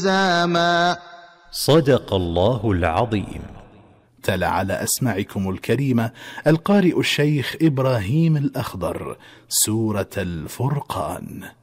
لزاما. صدق الله العظيم. تلا على أسماعكم الكريمة القارئ الشيخ إبراهيم الأخضر سورة الفرقان.